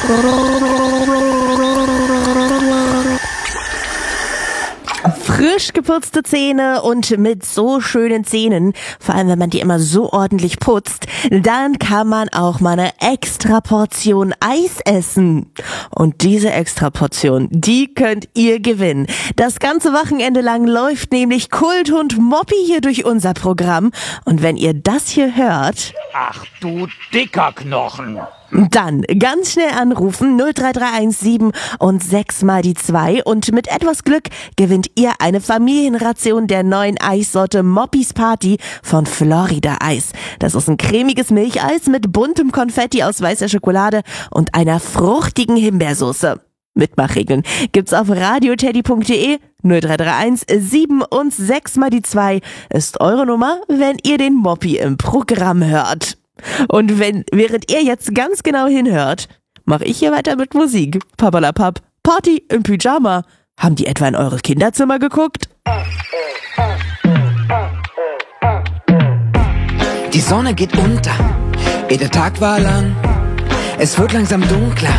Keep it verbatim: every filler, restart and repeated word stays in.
Frisch geputzte Zähne und mit so schönen Zähnen, vor allem wenn man die immer so ordentlich putzt, dann kann man auch mal eine extra Portion Eis essen. Und diese extra Portion, die könnt ihr gewinnen. Das ganze Wochenende lang läuft nämlich Kulthund Moppy hier durch unser Programm. Und wenn ihr das hier hört... Ach du dicker Knochen! Dann ganz schnell anrufen null drei drei eins sieben und sechs mal die zwei und mit etwas Glück gewinnt ihr eine Familienration der neuen Eissorte Moppys Party von Florida Eis. Das ist ein cremiges Milcheis mit buntem Konfetti aus weißer Schokolade und einer fruchtigen Himbeersoße. Mitmachregeln gibt's auf radioteddy punkt de. null drei drei eins sieben und sechs mal die zwei ist eure Nummer, wenn ihr den Moppy im Programm hört. Und wenn, während ihr jetzt ganz genau hinhört, mache ich hier weiter mit Musik. Papalapap, Party im Pyjama. Haben die etwa in eure Kinderzimmer geguckt? Die Sonne geht unter, eh der Tag war lang. Es wird langsam dunkler,